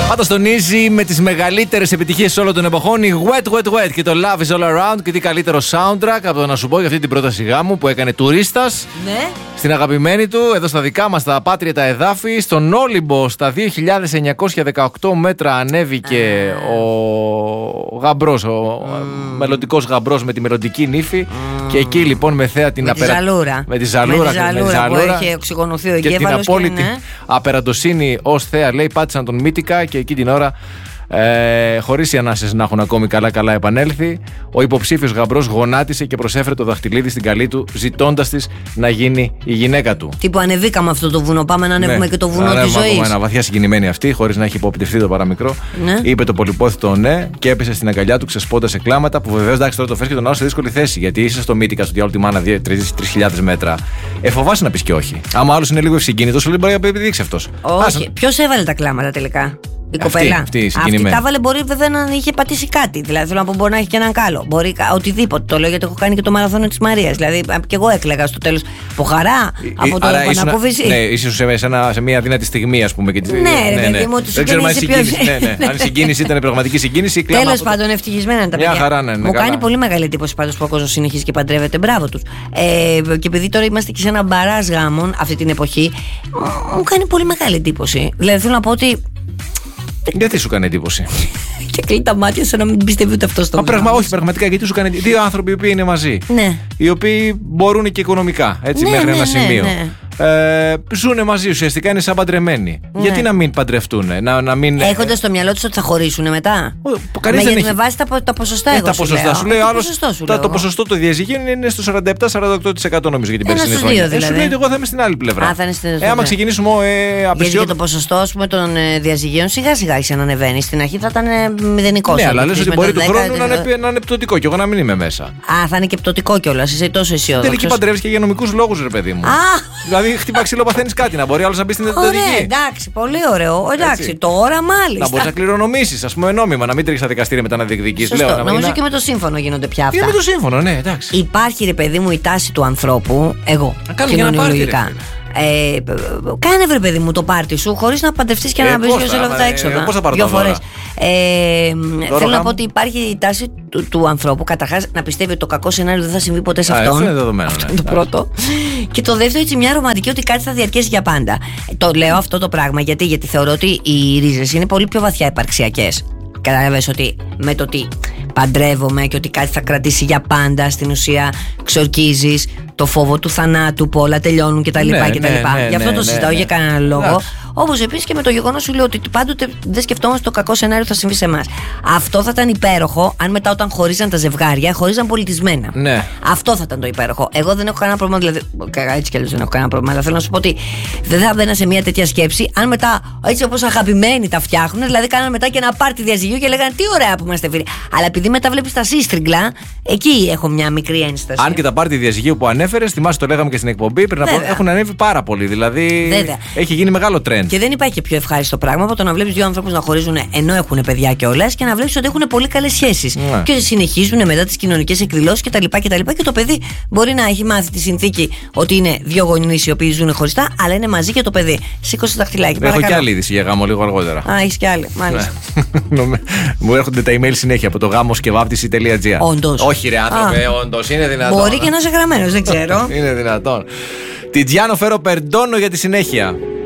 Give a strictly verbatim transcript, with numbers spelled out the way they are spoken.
Πάντως τονίζει με τις μεγαλύτερες επιτυχίες όλων των εποχών η Wet Wet Wet και το Love is All Around. Και τι καλύτερο soundtrack από το να σου πω για αυτή την πρόταση γάμου που έκανε τουρίστας. Ναι. Στην αγαπημένη του, εδώ στα δικά μας τα πάτρια τα εδάφη, στον Όλυμπο στα δύο χιλιάδες εννιακόσια δεκαοκτώ μέτρα ανέβηκε ah. ο γαμπρός, ο mm. μελλοντικός γαμπρός με τη μελλοντική νύφη. Mm. Και εκεί λοιπόν με θέα την με απερα... τη ζαλούρα. Με τη ζαλούρα, με τη ζαλούρα, με τη ζαλούρα που είχε οξυγονωθεί ο εγκέφαλος. Και την απόλυτη ναι. απεραντοσύνη ως θέα, λέει, πάτησαν τον μύτικα και εκεί την ώρα. Ε, χωρίς οι ανάσες να έχουν ακόμη καλά-καλά επανέλθει, ο υποψήφιος γαμπρός γονάτισε και προσέφερε το δαχτυλίδι στην καλή του, ζητώντας της να γίνει η γυναίκα του. Τι που ανεβήκαμε αυτό το βουνό, πάμε να ανέβουμε ναι, και το βουνό της ζωής. Ένα βαθιά συγκινημένη αυτή, χωρίς να έχει υποπτευθεί το παραμικρό. Ναι. Είπε το πολυπόθητο ναι και έπεσε στην αγκαλιά του ξεσπώντας σε κλάματα. Που βεβαίως εντάξει τώρα το φέρει και τον άλλο σε δύσκολη θέση. Γιατί είσαι στο μύτικα, στο διάλογο τη μάνα τρεις χιλιάδες μέτρα. Ε, φοβάσαι να πει και όχι. Άμα άλλο είναι λίγο ευσυγκίνητος, λέει μπορεί να επιδείξει αυτό. Όχι. Ποιο έβαλε τα κλάματα τελικά? Η αυτή, κοπέλα. Αυτή, αυτή τα έβαλε, μπορεί βέβαια να είχε πατήσει κάτι. Δηλαδή θέλω να πω, μπορεί να έχει και έναν κάλο. Μπορεί οτιδήποτε. Το λέω γιατί έχω κάνει και το μαραθώνιο της Μαρίας. Δηλαδή και εγώ έκλαιγα στο τέλος. Από χαρά, από το επαναπόβηση. Ναι, ίσως σε, σε, σε μια δύνατη στιγμή, ας πούμε. Και τη, ναι, ναι, ναι, ναι. Δεν ξέρω αν η συγκίνηση, ναι, ναι. αν η συγκίνηση ήταν πραγματική συγκίνηση. Τέλος πάντων, ευτυχισμένα είναι τα παιδιά. Χαρά, ναι, ναι, μου καλά. Κάνει πολύ μεγάλη εντύπωση πάντως που ο κόσμος συνεχίζει και παντρεύεται. Μπράβο τους. Ε, και επειδή τώρα είμαστε και σε ένα μπαράζ γάμων αυτή την εποχή, μου κάνει πολύ μεγάλη εντύπωση. Δηλαδή θέλω να πω ότι. Γιατί σου κάνει εντύπωση? Και κλείνει τα μάτια σαν να μην πιστεύει ούτε αυτό στο πράγμα. Όχι, πραγματικά, γιατί σου κάνει εντύπωση. Δύο άνθρωποι οι οποίοι είναι μαζί. Ναι. Οι οποίοι μπορούν και οικονομικά, έτσι, ναι, μέχρι ναι, ένα ναι, σημείο. Ναι. Ε, ζουνε μαζί, ουσιαστικά είναι σαν παντρεμένοι. Ναι. Γιατί να μην παντρευτούν, να, να μην. Έχοντας στο μυαλό τους ότι θα χωρίσουν μετά. Κανείς δεν έχει. Με βάση τα, τα ποσοστά, ε, εγώ τα σου ποσοστά λέω. Σου λέει, το, άλλος, ποσοστό σου τα, λέω. το ποσοστό του διαζυγίου είναι στο σαράντα επτά με σαράντα οκτώ τοις εκατό νομίζω για την περσινή χρονιά. Δηλαδή. Ε, σου λέει ότι εγώ θα είμαι στην άλλη πλευρά. Α, θα είναι στην ε, άμα ξεκινήσουμε ε, απεσιόδοξο. Γιατί το ποσοστό ας πούμε, των ε, διαζυγίων σιγά σιγά άρχισε να ανεβαίνει. Στην αρχή θα ήταν ε, μηδενικό. Ναι, αλλά λες ότι μπορεί του χρόνου να είναι πτωτικό και εγώ να μην είμαι μέσα. Α, θα είναι και πτωτικό κιόλα. Είσαι τόσο αισιόδοξο. Τελική παντρεύει και για νομικούς λόγους, ρε παιδί μου. Δηλαδή χτυπά ξύλο, παθαίνει κάτι να μπορεί άλλο να μπει στην εντατική. Ωραία, εντάξει, πολύ ωραίο. Εντάξει, τώρα μάλιστα. Να μπορεί να κληρονομήσει, α πούμε, νόμιμα, να μην τρέχει στα δικαστήρια μετά να διεκδικήσει. Νομίζω να... και με το σύμφωνο γίνονται πια αυτά. Και με το σύμφωνο, ναι, εντάξει. Υπάρχει, ρε παιδί μου, η τάση του ανθρώπου, εγώ, κοινωνιολογικά. Ε, κάνε βρε παιδί μου το πάρτι σου χωρίς να παντρευτείς και ε, να μπεις σε όλα αυτά τα έξοδα. Πώς θα πάρω δύο φορές. Ε, θέλω να πω μου. ότι υπάρχει η τάση του, του ανθρώπου καταρχάς να πιστεύει ότι το κακό σενάριο δεν θα συμβεί ποτέ σε Α, αυτόν. αυτό είναι δεδομένο. Αυτό ναι, είναι το πρώτο. Και το δεύτερο, έτσι μια ρομαντική ότι κάτι θα διαρκέσει για πάντα. Το λέω αυτό το πράγμα γιατί, γιατί θεωρώ ότι οι ρίζες είναι πολύ πιο βαθιά υπαρξιακές. Κατάλαβες ότι με το ότι παντρεύομαι και ότι κάτι θα κρατήσει για πάντα, στην ουσία ξορκίζεις το φόβο του θανάτου που όλα τελειώνουν κτλ. Ναι, κτλ. Ναι, ναι, Γι' αυτό ναι, το συζητάω ναι, για κανένα λόγο. Όπως επίσης και με το γεγονός σου λέω ότι πάντοτε δεν σκεφτόμαστε το κακό σενάριο θα συμβεί σε εμάς. Αυτό θα ήταν υπέροχο αν μετά όταν χωρίζαν τα ζευγάρια, χωρίζαν πολιτισμένα. Ναι. Αυτό θα ήταν το υπέροχο. Εγώ δεν έχω κανένα πρόβλημα, δηλαδή. Έτσι κι αλλιώς δεν έχω κανένα πρόβλημα. Αλλά θέλω να σου πω ότι δεν θα μπαίνα σε μια τέτοια σκέψη αν μετά έτσι όπως αγαπημένοι τα φτιάχνουν, δηλαδή κάνανε μετά και ένα πάρτι διαζυγίου και λέγανε τι ωραία που είμαστε φίλοι. Αλλά επειδή μετά βλέπεις τα σύστριγγλα, εκεί έχω μια μικρή ένσταση. Αν και τα πάρτι διαζυγίου που ανέφερες, θυμάσαι το λέγαμε και στην εκπομπή, πριν από έχουν ανέβει πάρα πολύ. Δηλαδή Βέβαια. έχει γίνει μεγάλο τρέντ. Και δεν υπάρχει και πιο ευχάριστο πράγμα από το να βλέπεις δύο ανθρώπους να χωρίζουν ενώ έχουν παιδιά κιόλας και να βλέπεις ότι έχουν πολύ καλές σχέσεις. Yeah. Και συνεχίζουν μετά τις κοινωνικές εκδηλώσεις κτλ. Και, και το παιδί μπορεί να έχει μάθει τη συνθήκη ότι είναι δύο γονείς οι οποίοι ζουν χωριστά, αλλά είναι μαζί και το παιδί. Σήκωσε το δαχτυλάκι. Έχω παρακαλώ. Και άλλη είδηση για γάμο λίγο αργότερα. Α, έχεις και άλλη. Μάλιστα. Μου έρχονται τα email συνέχεια από το γάμοσκευάπτιση τελεία τζι άρ. Όντως. Όχι, ρε άνθρωπε, όντως είναι δυνατόν. Μπορεί και να είσαι γραμμένος, δεν ξέρω. Είναι δυνατόν. Τιτζιάνο, φέρω περντόνο για τη συνέχεια.